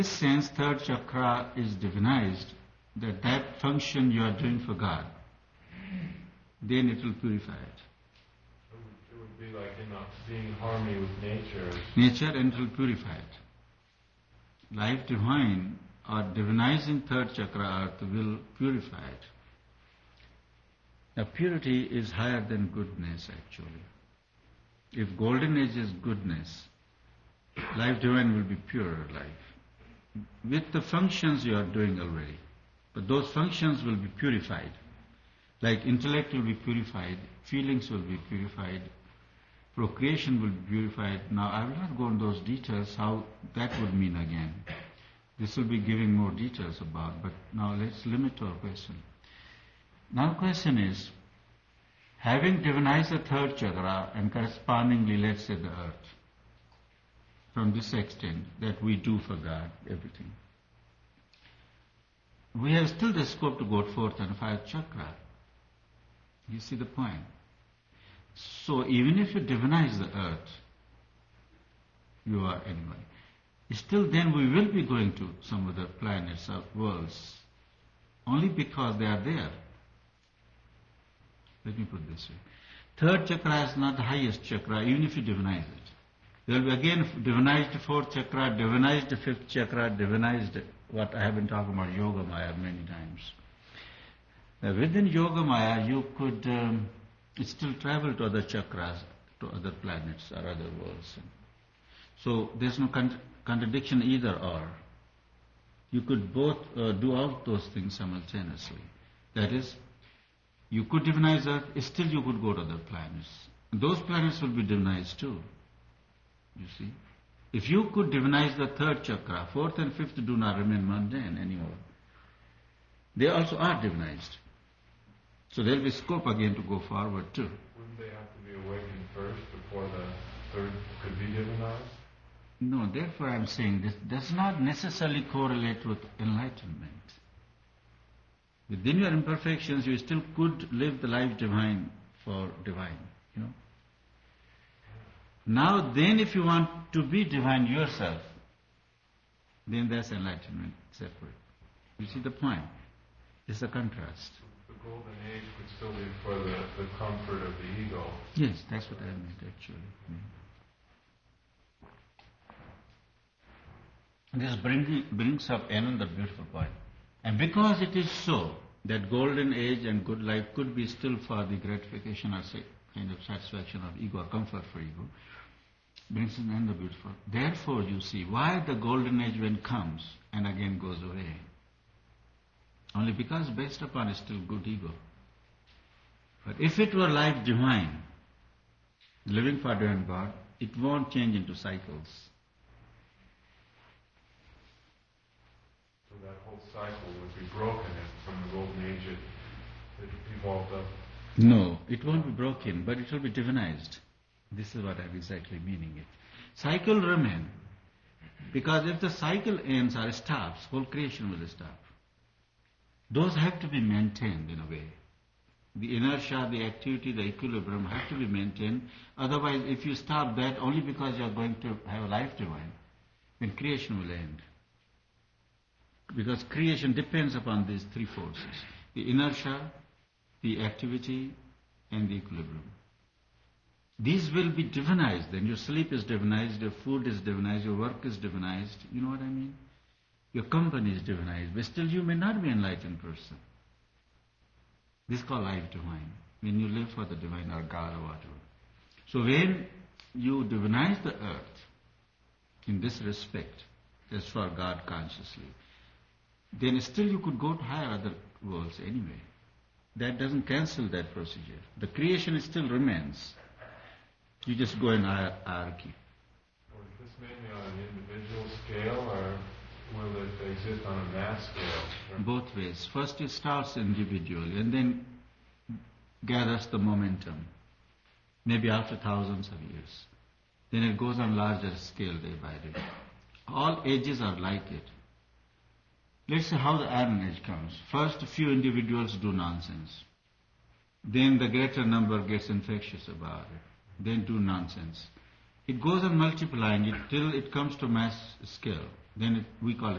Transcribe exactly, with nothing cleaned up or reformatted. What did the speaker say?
this sense, third chakra is divinized, that that function you are doing for God, then it will purify it. It would, it would be like in a, being in harmony with nature. Nature, and it will purify it. Life divine or divinizing third chakra earth will purify it. Now purity is higher than goodness actually. If golden age is goodness, life divine will be purer life. With the functions you are doing already. But those functions will be purified. Like intellect will be purified, feelings will be purified, procreation will be purified. Now I will not go into those details, how that would mean again. This will be giving more details about, but now let's limit to our question. Now the question is, having divinized the third chakra and correspondingly, let's say, the earth, from this extent that we do for God everything, we have still the scope to go fourth and fifth chakra. You see the point? So even if you divinize the earth, you are anyway, still then we will be going to some of the planets or worlds, only because they are there. Let me put it this way. Third chakra is not the highest chakra, even if you divinize it. There will be again divinized fourth chakra, divinized fifth chakra, divinized what I have been talking about, Yoga Maya, many times. Now within Yoga Maya, you could um, still travel to other chakras, to other planets or other worlds. So there's no con- contradiction either or. You could both uh, do all those things simultaneously. That is, you could divinize Earth, still you could go to other planets. And those planets will be divinized too. You see? If you could divinize the third chakra, fourth and fifth do not remain mundane anymore. They also are divinized. So there will be scope again to go forward too. Wouldn't they have to be awakened first before the third could be divinized? No, therefore I am saying this does not necessarily correlate with enlightenment. Within your imperfections, you still could live the life divine for divine, you know. Now then if you want to be divine yourself, then that's enlightenment separate. You see the point? It's a contrast. The golden age could still be for the, the comfort of the ego. Yes, that's what I meant actually. Yeah. This bring, brings up another beautiful point. And because it is so that golden age and good life could be still for the gratification or say, kind of satisfaction of ego or comfort for ego, brings in another beautiful. Therefore, you see, why the golden age when comes and again goes away? Only because based upon is still good ego. But if it were life divine, living for divine God, it won't change into cycles. So that whole cycle would be broken if from the golden age it, it evolved up. No, it won't be broken, but it will be divinized. This is what I'm exactly meaning it. Cycle remain, because if the cycle ends or stops, whole creation will stop. Those have to be maintained in a way. The inertia, the activity, the equilibrium have to be maintained. Otherwise, if you stop that only because you are going to have a life divine, then creation will end. Because creation depends upon these three forces. The inertia, the activity, and the equilibrium. These will be divinized. Then your sleep is divinized, your food is divinized, your work is divinized. You know what I mean? Your company is divinized, but still you may not be an enlightened person. This is called life divine, when you live for the divine or God or whatever. So when you divinize the earth in this respect, as for God consciously, then still you could go to higher other worlds anyway. That doesn't cancel that procedure. The creation still remains. You just go in hierarchy. Well, is this mainly on an individual scale, or will it exist on a mass scale? Both ways. First it starts individually and then gathers the momentum, maybe after thousands of years. Then it goes on larger scale day by day. All ages are like it. Let's say how the Iron Age comes. First, a few individuals do nonsense. Then the greater number gets infectious about it. Then do nonsense. It goes on multiplying it till it comes to mass scale. Then it, we call it